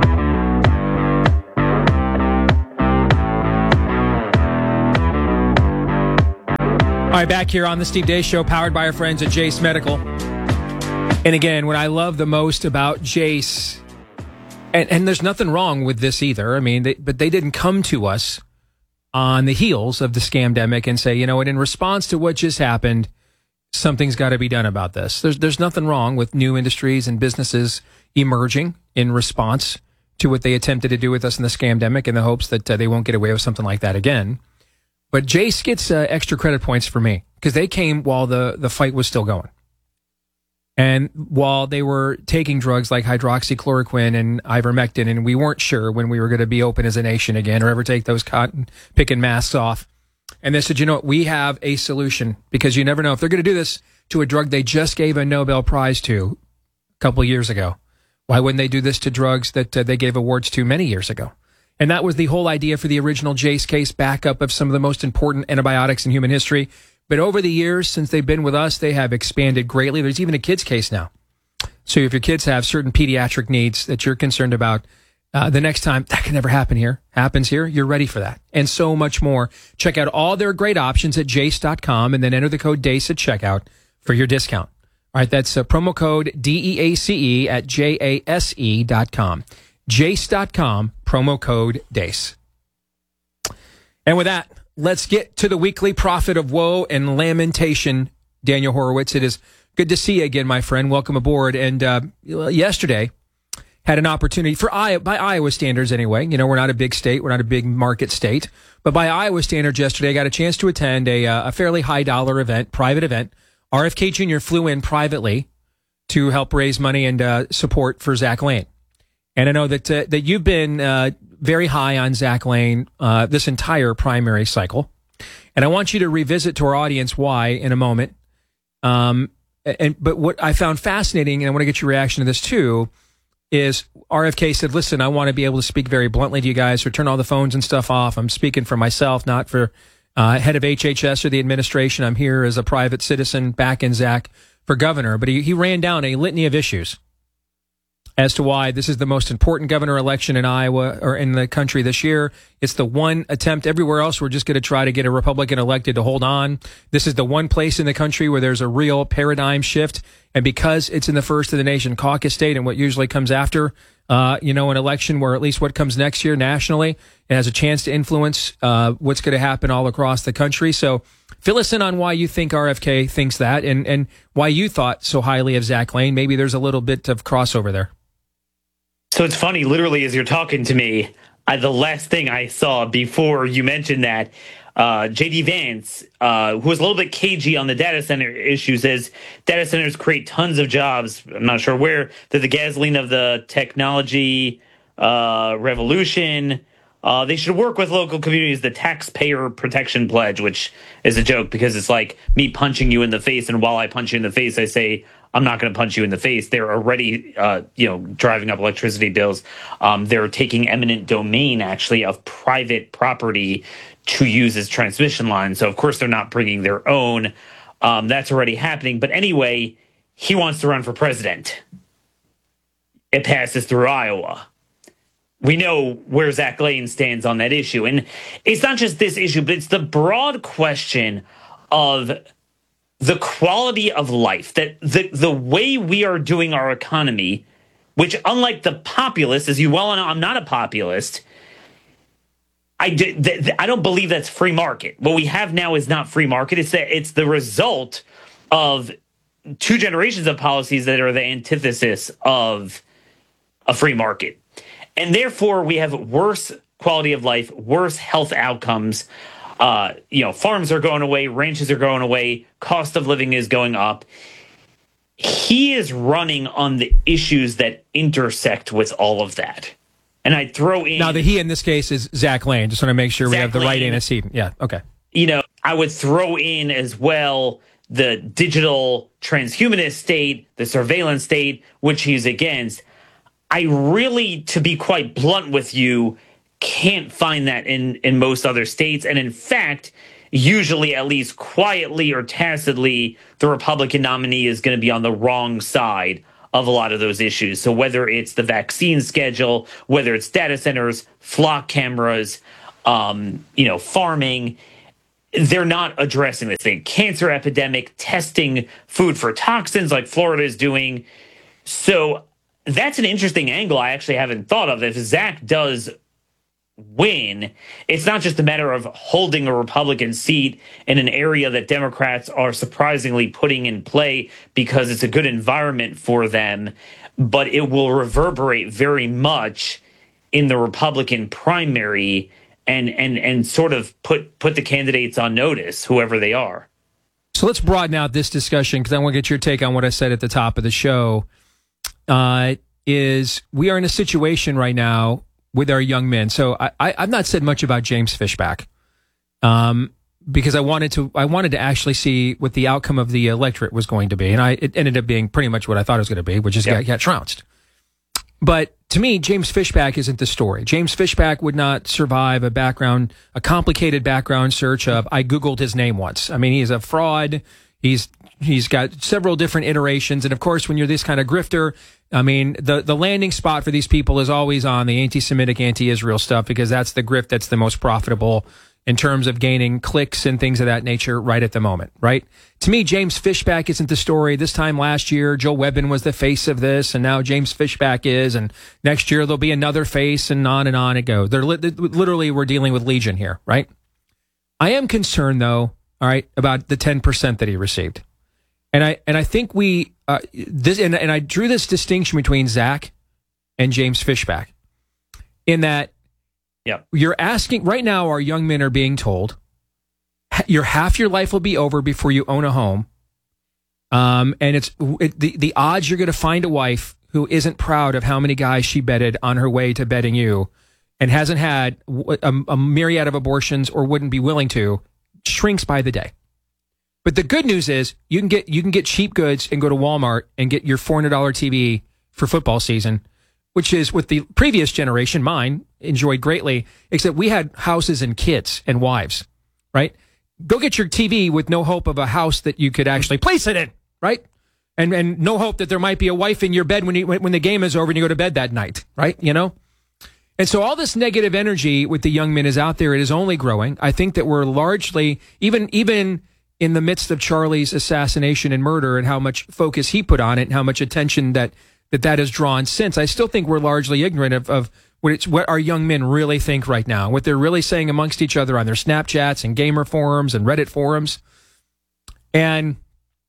All right, back here on the Steve Deace Show, powered by our friends at Jase Medical. And again, what I love the most about Jase, and there's nothing wrong with this either. I mean, but they didn't come to us on the heels of the scamdemic and say, you know what, in response to what just happened, something's got to be done about this. There's nothing wrong with new industries and businesses emerging in response to what they attempted to do with us in the scamdemic in the hopes that they won't get away with something like that again. But Jase gets extra credit points for me because they came while the fight was still going. And while they were taking drugs like hydroxychloroquine and ivermectin, and we weren't sure when we were going to be open as a nation again or ever take those cotton picking masks off. And they said, you know what, we have a solution because you never know if they're going to do this to a drug they just gave a Nobel Prize to a couple of years ago. Why wouldn't they do this to drugs that they gave awards to many years ago? And that was the whole idea for the original Jase case, backup of some of the most important antibiotics in human history. But over the years, since they've been with us, they have expanded greatly. There's even a kids case now. So if your kids have certain pediatric needs that you're concerned about, the next time that can never happen here, happens here, you're ready for that. And so much more. Check out all their great options at jase.com and then enter the code DACE at checkout for your discount. All right, that's promo code DEACE at JASE.com. Jase.com, promo code DACE. And with that, let's get to the weekly prophet of woe and lamentation, Daniel Horowitz. It is good to see you again, my friend. Welcome aboard. And yesterday, had an opportunity for by Iowa standards anyway. You know, we're not a big state. We're not a big market state. But by Iowa standards yesterday, I got a chance to attend a fairly high dollar event, private event. RFK Jr. flew in privately to help raise money and support for Zach Lane. And I know that you've been very high on Zach Lane this entire primary cycle. And I want you to revisit to our audience why in a moment. But what I found fascinating, and I want to get your reaction to this too, is RFK said, listen, I want to be able to speak very bluntly to you guys, or turn all the phones and stuff off. I'm speaking for myself, not for head of HHS or the administration. I'm here as a private citizen backing Zach for governor. But he ran down a litany of issues as to why this is the most important governor election in Iowa or in the country this year. It's the one attempt. Everywhere else, we're just going to try to get a Republican elected to hold on. This is the one place in the country where there's a real paradigm shift. And because it's in the first of the nation caucus state and what usually comes after, an election where at least what comes next year nationally, it has a chance to influence what's going to happen all across the country. So fill us in on why you think RFK thinks that and why you thought so highly of Zach Lane. Maybe there's a little bit of crossover there. So it's funny, literally, as you're talking to me, the last thing I saw before you mentioned that, J.D. Vance, who was a little bit cagey on the data center issue, says data centers create tons of jobs. I'm not sure where. They're the gasoline of the technology revolution. They should work with local communities, the taxpayer protection pledge, which is a joke because it's like me punching you in the face. And while I punch you in the face, I say, I'm not going to punch you in the face. They're already, driving up electricity bills. They're taking eminent domain, actually, of private property to use as transmission lines. So, of course, they're not bringing their own. That's already happening. But anyway, he wants to run for president. It passes through Iowa. We know where Zach Lane stands on that issue. And it's not just this issue, but it's the broad question of the quality of life, that the way we are doing our economy, which unlike the populist, as you well know, I'm not a populist. I don't believe that's free market. What we have now is not free market. It's the result of two generations of policies that are the antithesis of a free market. And therefore, we have worse quality of life, worse health outcomes. Farms are going away, ranches are going away, cost of living is going up. He is running on the issues that intersect with all of that. And I throw in... Now, the he in this case is Zach Lane. Just want to make sure we have the right antecedent. Yeah, okay. I would throw in as well the digital transhumanist state, the surveillance state, which he's against. I really, to be quite blunt with you, can't find that in most other states. And in fact, usually, at least quietly or tacitly, the Republican nominee is going to be on the wrong side of a lot of those issues. So whether it's the vaccine schedule, whether it's data centers, flock cameras, farming, they're not addressing this thing. Cancer epidemic, testing food for toxins like Florida is doing. So that's an interesting angle I actually haven't thought of. If Zach does win, it's not just a matter of holding a Republican seat in an area that Democrats are surprisingly putting in play because it's a good environment for them, but it will reverberate very much in the Republican primary and sort of put the candidates on notice, whoever they are. So let's broaden out this discussion because I want to get your take on what I said at the top of the show. Is we are in a situation right now with our young men. So I've not said much about James Fishback because I wanted to actually see what the outcome of the electorate was going to be. And it ended up being pretty much what I thought it was going to be, which is got trounced. But to me, James Fishback isn't the story. James Fishback would not survive a complicated background search of, I Googled his name once. I mean, he's a fraud. He's got several different iterations. And of course, when you're this kind of grifter, I mean, the landing spot for these people is always on the anti-Semitic, anti-Israel stuff, because that's the grift that's the most profitable in terms of gaining clicks and things of that nature right at the moment, right? To me, James Fishback isn't the story. This time last year, Joe Webbin was the face of this, and now James Fishback is, and next year there'll be another face, and on it goes. Literally, we're dealing with Legion here, right? I am concerned, though, all right, about the 10% that he received. And I think I drew this distinction between Zach and James Fishback in that you're asking right now, our young men are being told half your life will be over before you own a home. And the odds you're going to find a wife who isn't proud of how many guys she bedded on her way to bedding you and hasn't had a myriad of abortions or wouldn't be willing to shrinks by the day. But the good news is you can get cheap goods and go to Walmart and get your $400 TV for football season, which is what the previous generation, mine, enjoyed greatly, except we had houses and kids and wives, right? Go get your TV with no hope of a house that you could actually place it in, right? And no hope that there might be a wife in your bed when the game is over and you go to bed that night, right? You know? And so all this negative energy with the young men is out there. It is only growing. I think that we're largely, even in the midst of Charlie's assassination and murder and how much focus he put on it and how much attention that has drawn since, I still think we're largely ignorant of what our young men really think right now, what they're really saying amongst each other on their Snapchats and gamer forums and Reddit forums. And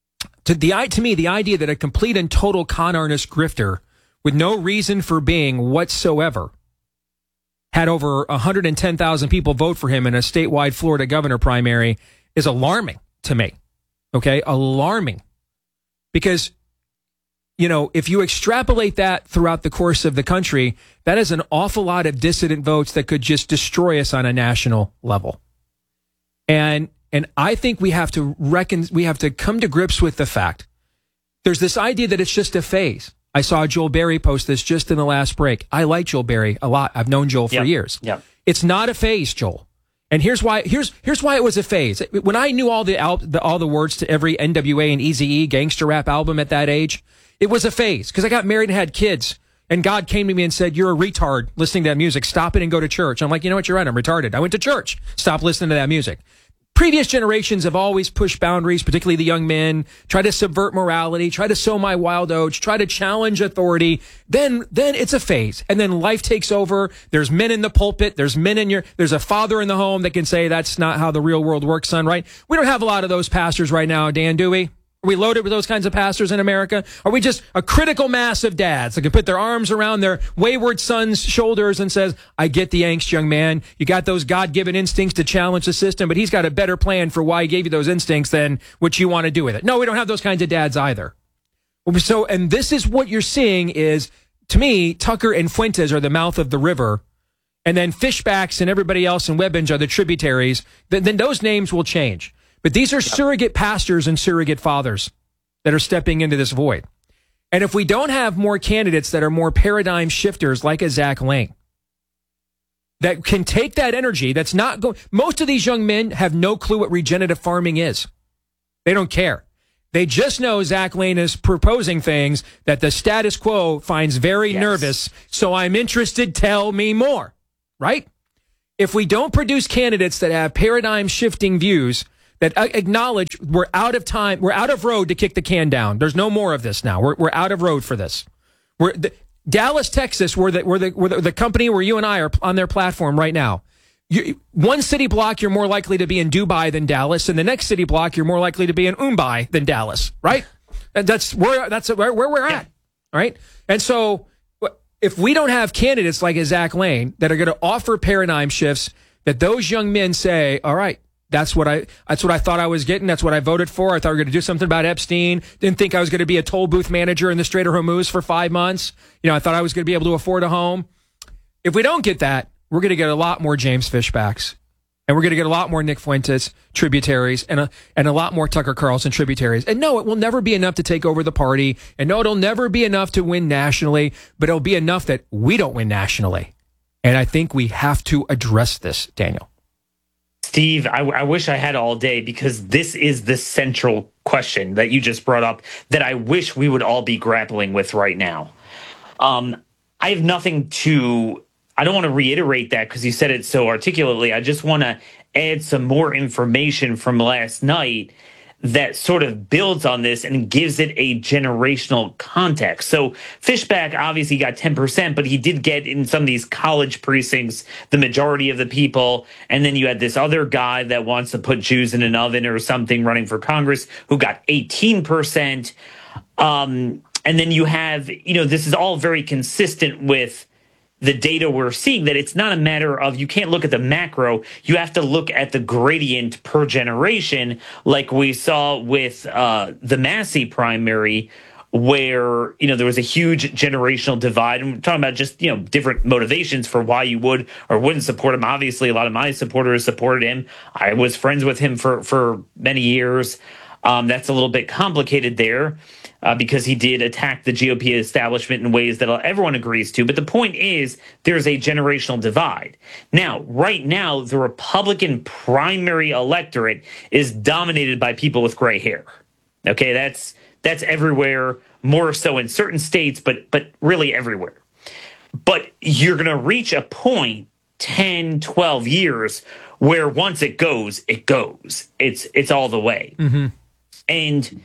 to me, the idea that a complete and total con artist grifter with no reason for being whatsoever had over 110,000 people vote for him in a statewide Florida governor primary is alarming to me. Okay? Alarming. Because, you know, if you extrapolate that throughout the course of the country, that is an awful lot of dissident votes that could just destroy us on a national level. And I think we have to come to grips with the fact there's this idea that it's just a phase. I saw Joel Berry post this just in the last break. I like Joel Berry a lot. I've known Joel for years. Yep. It's not a phase, Joel. And here's why it was a phase. When I knew all the words to every NWA and Eazy-E gangster rap album at that age, it was a phase because I got married and had kids. And God came to me and said, "You're a retard listening to that music. Stop it and go to church." I'm like, you know what? You're right. I'm retarded. I went to church. Stop listening to that music. Previous generations have always pushed boundaries, particularly the young men, try to subvert morality, try to sow my wild oats, try to challenge authority. Then it's a phase. And then life takes over. There's men in the pulpit. There's a father in the home that can say, that's not how the real world works, son, right? We don't have a lot of those pastors right now, Dan, do we? Are we loaded with those kinds of pastors in America? Are we just a critical mass of dads that can put their arms around their wayward son's shoulders and says, I get the angst, young man. You got those God-given instincts to challenge the system, but he's got a better plan for why he gave you those instincts than what you want to do with it. No, we don't have those kinds of dads either. So, and this is what you're seeing is, to me, Tucker and Fuentes are the mouth of the river, and then Fishbacks and everybody else in Webbins are the tributaries. Then those names will change. But these are surrogate pastors and surrogate fathers that are stepping into this void. And if we don't have more candidates that are more paradigm shifters like a Zach Lane, that can take that energy, that's not going... Most of these young men have no clue what regenerative farming is. They don't care. They just know Zach Lane is proposing things that the status quo finds very nervous, so I'm interested, tell me more, right? If we don't produce candidates that have paradigm-shifting views that acknowledge we're out of time, we're out of road to kick the can down. There's no more of this now. We're out of road for this. Dallas, Texas, where the company where you and I are on their platform right now. One city block, you're more likely to be in Dubai than Dallas, and the next city block, you're more likely to be in Mumbai than Dallas, right? And that's where we're at, all right? And so if we don't have candidates like a Zach Lane that are going to offer paradigm shifts, that those young men say, all right, that's what I thought I was getting. That's what I voted for. I thought we were going to do something about Epstein. Didn't think I was going to be a toll booth manager in the Strait of Hormuz for 5 months. I thought I was going to be able to afford a home. If we don't get that, we're going to get a lot more James Fishbacks. And we're going to get a lot more Nick Fuentes tributaries and a lot more Tucker Carlson tributaries. And no, it will never be enough to take over the party. And no, it'll never be enough to win nationally, but it'll be enough that we don't win nationally. And I think we have to address this, Daniel. Steve, I wish I had all day, because this is the central question that you just brought up that I wish we would all be grappling with right now. I have nothing to... I don't want to reiterate that because you said it so articulately. I just want to add some more information from last night that sort of builds on this and gives it a generational context. So Fishback obviously got 10%, but he did get in some of these college precincts the majority of the people. And then you had this other guy that wants to put Jews in an oven or something running for Congress who got 18%. And then you have, this is all very consistent with the data we're seeing, that it's not a matter of, you can't look at the macro, you have to look at the gradient per generation, like we saw with the Massey primary, where, there was a huge generational divide. And we're talking about just, different motivations for why you would or wouldn't support him. Obviously, a lot of my supporters supported him. I was friends with him for many years. That's a little bit complicated there. Because he did attack the GOP establishment in ways that everyone agrees to. But the point is, there's a generational divide. Now, right now, the Republican primary electorate is dominated by people with gray hair. Okay, that's everywhere, more so in certain states, but really everywhere. But you're going to reach a point, 10, 12 years, where once it goes, it goes. It's all the way. Mm-hmm. And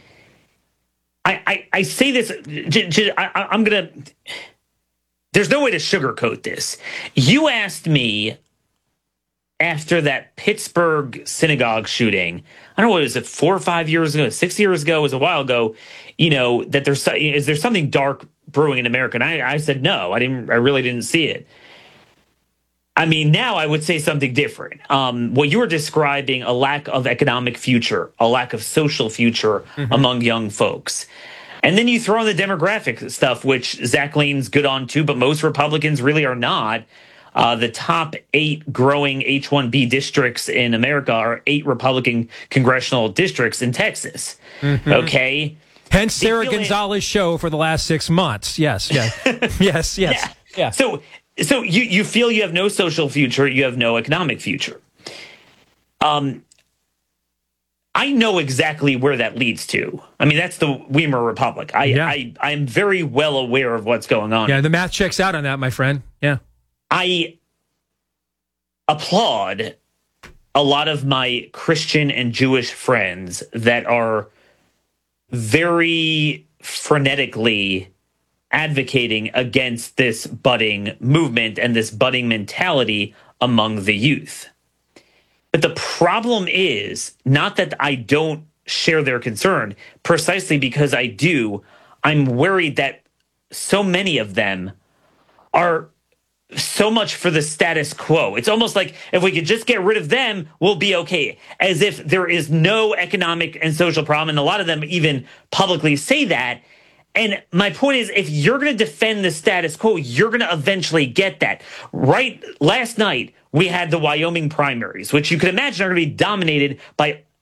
I say this, I'm going to, there's no way to sugarcoat this. You asked me after that Pittsburgh synagogue shooting, I don't know, what was it, 4 or 5 years ago, 6 years ago, it was a while ago, that is there something dark brewing in America? And I said, no, I really didn't see it. I mean, now I would say something different. What you were describing, a lack of economic future, a lack of social future among young folks. And then you throw in the demographic stuff, which Zach Lane's good on too, but most Republicans really are not. The top 8 growing H-1B districts in America are 8 Republican congressional districts in Texas. Mm-hmm. Okay? Hence Sarah Gonzalez's show for the last 6 months. Yes. Yes. Yeah. So you feel you have no social future, you have no economic future. I know exactly where that leads to. I mean, that's the Weimar Republic. I'm very well aware of what's going on. Yeah, the math checks out on that, my friend. Yeah. I applaud a lot of my Christian and Jewish friends that are very frenetically advocating against this budding movement and this budding mentality among the youth. But the problem is not that I don't share their concern, precisely because I do. I'm worried that so many of them are so much for the status quo. It's almost like if we could just get rid of them, we'll be okay. As if there is no economic and social problem. And a lot of them even publicly say that. And my point is, if you're going to defend the status quo, you're going to eventually get that. Right last night, we had the Wyoming primaries, which you can imagine are going to be dominated by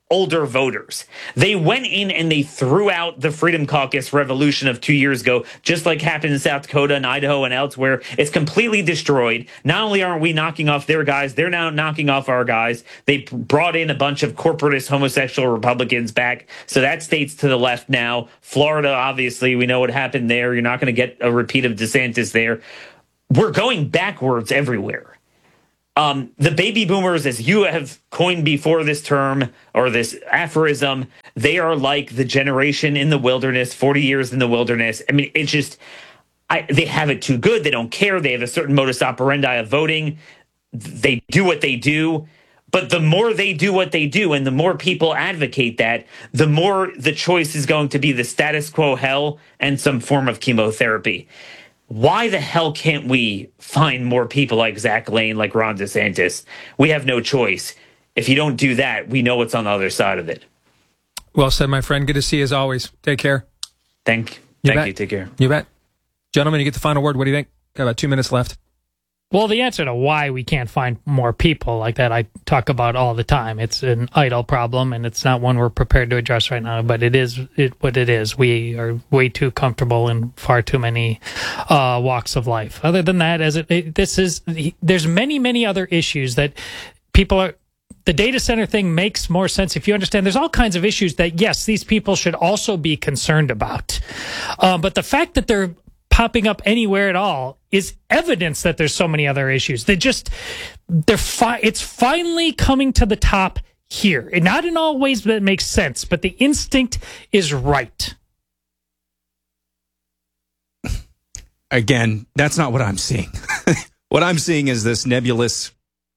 older voters. They went in and they threw out the Freedom Caucus revolution of 2 years ago, just like happened in South Dakota and Idaho and elsewhere. It's completely destroyed. Not only aren't we knocking off their guys, they're now knocking off our guys. They brought in a bunch of corporatist homosexual Republicans back. So that state's to the left now. Florida, obviously, we know what happened there. You're not going to get a repeat of DeSantis there. We're going backwards everywhere. The baby boomers, as you have coined before this term or this aphorism, they are like the generation in the wilderness, 40 years in the wilderness. I mean, it's just, they have it too good. They don't care. They have a certain modus operandi of voting. They do what they do. But the more they do what they do and the more people advocate that, the more the choice is going to be the status quo hell and some form of chemotherapy. Why the hell can't we find more people like Zach Lane, like Ron DeSantis? We have no choice. If you don't do that, we know what's on the other side of it. Well said, my friend. Good to see you as always. Take care. Thank you. Take care. You bet. Gentlemen, you get the final word. What do you think? Got about 2 minutes left. Well, the answer to why we can't find more people like that, I talk about all the time. It's an idle problem, and it's not one we're prepared to address right now, but it is what it is. We are way too comfortable in far too many walks of life. Other than that, there's many other issues that people are. The data center thing makes more sense if you understand there's all kinds of issues that, yes, these people should also be concerned about. But the fact that they're popping up anywhere at all is evidence that there's so many other issues. It's finally coming to the top here. And not in all ways that makes sense, but the instinct is right. Again, that's not what I'm seeing. What I'm seeing is this nebulous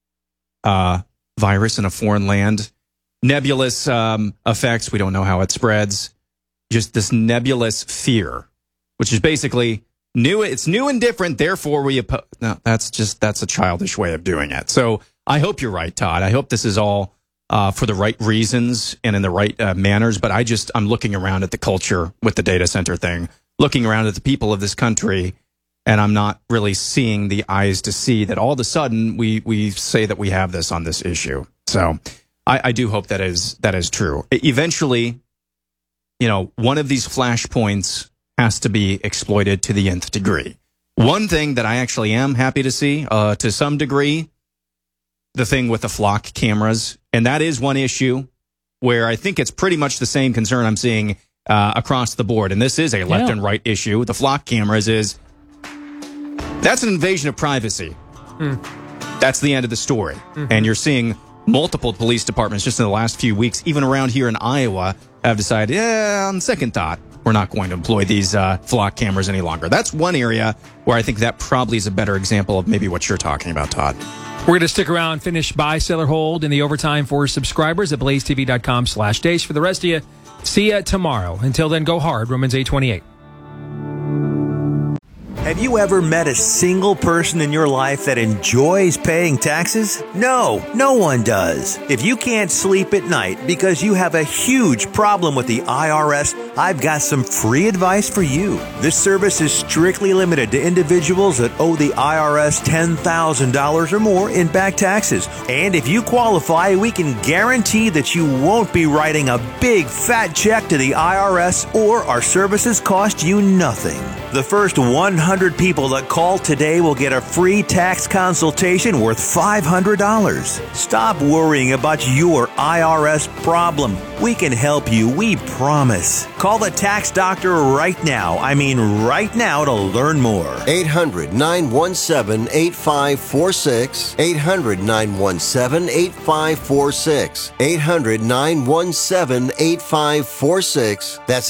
virus in a foreign land. Nebulous effects. We don't know how it spreads. Just this nebulous fear, which is basically new. It's new and different. Therefore, we oppose. No, that's a childish way of doing it. So I hope you're right, Todd. I hope this is all for the right reasons and in the right manners. But I'm looking around at the culture with the data center thing, looking around at the people of this country, and I'm not really seeing the eyes to see that all of a sudden we say that we have this on this issue. So I do hope that is true. Eventually, one of these flashpoints has to be exploited to the nth degree. One thing that I actually am happy to see, to some degree, the thing with the flock cameras, and that is one issue where I think it's pretty much the same concern I'm seeing across the board, and this is a left and right issue. The flock cameras that's an invasion of privacy. That's the end of the story. And you're seeing multiple police departments just in the last few weeks, even around here in Iowa, have decided, on second thought, we're not going to employ these flock cameras any longer. That's one area where I think that probably is a better example of maybe what you're talking about, Todd. We're going to stick around, finish buy, sell, or hold in the overtime for subscribers at blazetv.com/days. For the rest of you, see you tomorrow. Until then, go hard. Romans 8:28. Have you ever met a single person in your life that enjoys paying taxes? No, no one does. If you can't sleep at night because you have a huge problem with the IRS, I've got some free advice for you. This service is strictly limited to individuals that owe the IRS $10,000 or more in back taxes. And if you qualify, we can guarantee that you won't be writing a big fat check to the IRS, or our services cost you nothing. The first 100 people that call today will get a free tax consultation worth $500. Stop worrying about your IRS problem. We can help you, we promise. Call the tax doctor right now. I mean right now, to learn more. 800-917-8546. 800-917-8546. 800-917-8546. That's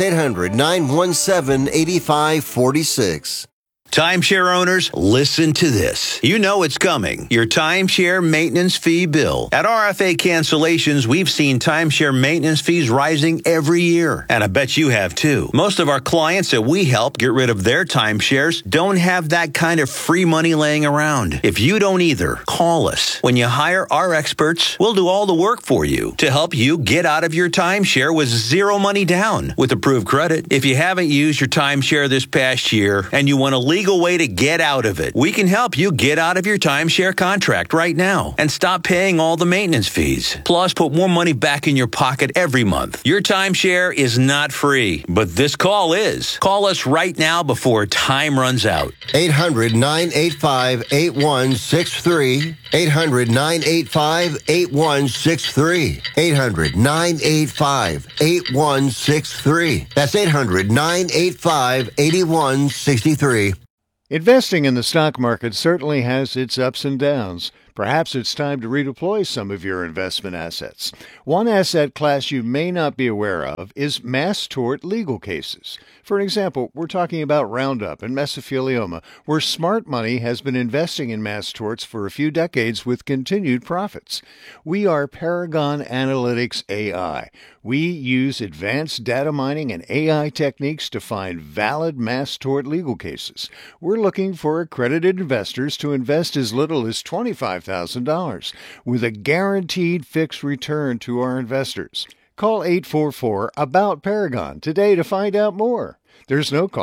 800-917-8546. Timeshare owners, listen to this. You know it's coming. Your timeshare maintenance fee bill. At RFA Cancellations, we've seen timeshare maintenance fees rising every year. And I bet you have too. Most of our clients that we help get rid of their timeshares don't have that kind of free money laying around. If you don't either, call us. When you hire our experts, we'll do all the work for you to help you get out of your timeshare with zero money down with approved credit. If you haven't used your timeshare this past year and you want to legally legal way to get out of it. We can help you get out of your timeshare contract right now and stop paying all the maintenance fees. Plus, put more money back in your pocket every month. Your timeshare is not free, but this call is. Call us right now before time runs out. 800-985-8163. 800-985-8163. 800-985-8163. That's 800-985-8163. Investing in the stock market certainly has its ups and downs. Perhaps it's time to redeploy some of your investment assets. One asset class you may not be aware of is mass tort legal cases. For example, we're talking about Roundup and mesothelioma, where smart money has been investing in mass torts for a few decades with continued profits. We are Paragon Analytics AI. We use advanced data mining and AI techniques to find valid mass tort legal cases. We're looking for accredited investors to invest as little as $25,000 with a guaranteed fixed return to our investors. Call 844-ABOUT-PARAGON today to find out more. There's no cost.